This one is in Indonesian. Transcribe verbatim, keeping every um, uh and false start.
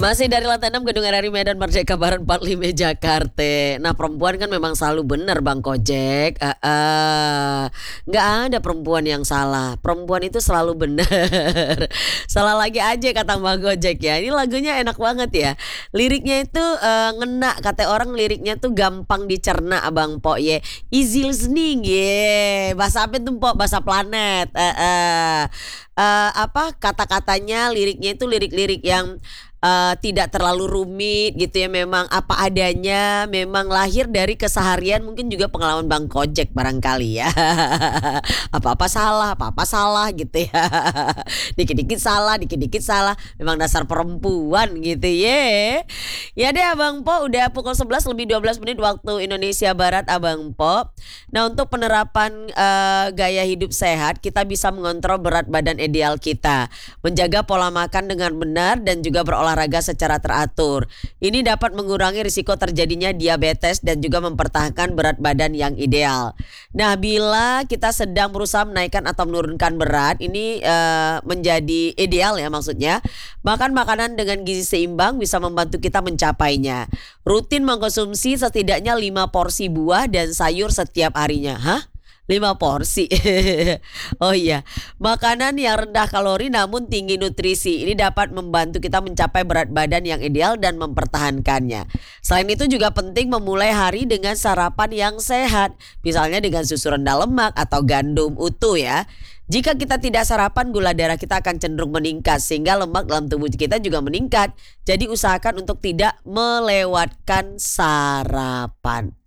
Masih dari lantai enam Gedung R R I Medan Merdeka Barat empat puluh lima Jakarta. Nah perempuan kan memang selalu benar Bang Kojek. Heeh. Nggak ada perempuan yang salah. Perempuan itu selalu benar. Salah lagi aja kata Bang Kojek ya. Ini lagunya enak banget ya. Liriknya itu eh, ngena. Kata orang liriknya tuh gampang dicerna Abang Po ye. Easy listening ye. Bahasa apa tuh Po? Bahasa planet. Heeh. Eh, apa kata-katanya liriknya itu lirik-lirik yang eh, tidak terlalu rumit gitu ya, memang apa adanya, memang lahir dari keseharian, mungkin juga pengalaman Bang Kojek barangkali ya. Apa-apa salah, apa-apa salah gitu ya. Dikit-dikit salah, dikit-dikit salah, memang dasar perempuan gitu ya. Ya deh Abang Po, udah pukul sebelas lebih dua belas menit waktu Indonesia Barat Abang Po. Nah untuk penerapan eh, gaya hidup sehat, kita bisa mengontrol berat badan ideal kita, menjaga pola makan dengan benar dan juga berolahraga secara teratur. Ini dapat mengurangi risiko terjadinya diabetes dan juga mempertahankan berat badan yang ideal. Nah bila kita sedang berusaha menaikkan atau menurunkan berat, ini eh, menjadi ideal ya maksudnya. Makan makanan dengan gizi seimbang bisa membantu kita mencapainya. Rutin mengkonsumsi setidaknya lima porsi buah dan sayur setiap harinya. Hah? lima porsi. Oh iya, makanan yang rendah kalori namun tinggi nutrisi ini dapat membantu kita mencapai berat badan yang ideal dan mempertahankannya. Selain itu juga penting memulai hari dengan sarapan yang sehat, misalnya dengan susu rendah lemak atau gandum utuh ya. Jika kita tidak sarapan, gula darah kita akan cenderung meningkat sehingga lemak dalam tubuh kita juga meningkat. Jadi usahakan untuk tidak melewatkan sarapan.